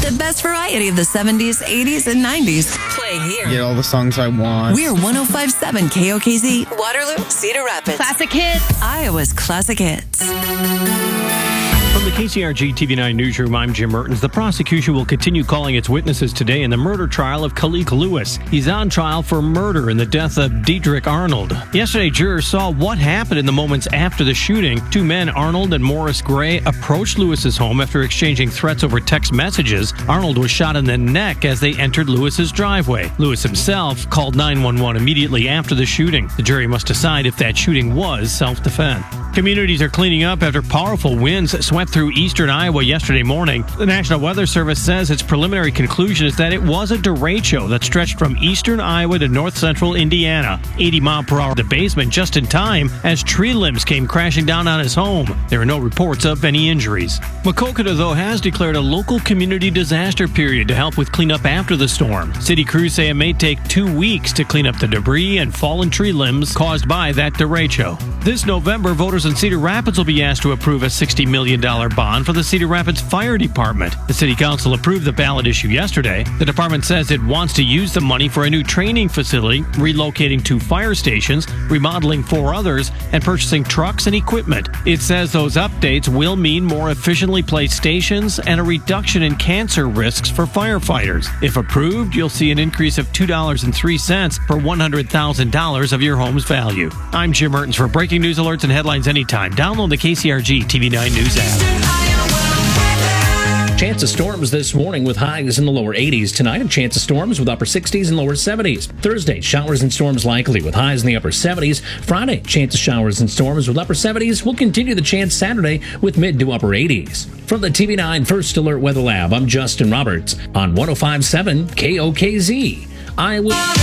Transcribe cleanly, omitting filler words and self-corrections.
The best variety of the 70s, 80s, and 90s. Playing here. Get all the songs I want. We're 105.7 KOKZ, Waterloo, Cedar Rapids. Classic hits. Iowa's classic hits. From the KCRG TV9 newsroom, I'm Jim Mertens. The prosecution will continue calling its witnesses today in the murder trial of Khalik Lewis. He's on trial for murder in the death of Diedrich Arnold. Yesterday, jurors saw what happened in the moments after the shooting. Two men, Arnold and Morris Gray, approached Lewis's home after exchanging threats over text messages. Arnold was shot in the neck as they entered Lewis's driveway. Lewis himself called 911 immediately after the shooting. The jury must decide if that shooting was self-defense. Communities are cleaning up after powerful winds swept through eastern Iowa yesterday morning. The National Weather Service says its preliminary conclusion is that it was a derecho that stretched from eastern Iowa to north central Indiana. 80 mile per hour to basement just in time as tree limbs came crashing down on his home. There are no reports of any injuries. Maquoketa, though, has declared a local community disaster period to help with cleanup after the storm. City crews say it may take 2 weeks to clean up the debris and fallen tree limbs caused by that derecho. This November, voters in Cedar Rapids will be asked to approve a $60 million bond for the Cedar Rapids Fire Department. The City Council approved the ballot issue yesterday. The department says it wants to use the money for a new training facility, relocating 2 fire stations, remodeling 4 others, and purchasing trucks and equipment. It says those updates will mean more efficiently placed stations and a reduction in cancer risks for firefighters. If approved, you'll see an increase of $2.03 per $100,000 of your home's value. I'm Jim Mertens. For breaking news alerts and headlines anytime, download the KCRG TV9 News app. Chance of storms this morning with highs in the lower 80s. Tonight, a chance of storms with upper 60s and lower 70s. Thursday, showers and storms likely with highs in the upper 70s. Friday, chance of showers and storms with upper 70s. We'll continue the chance Saturday with mid to upper 80s. From the TV9 First Alert Weather Lab, I'm Justin Roberts on 105.7 KOKZ. Iowa.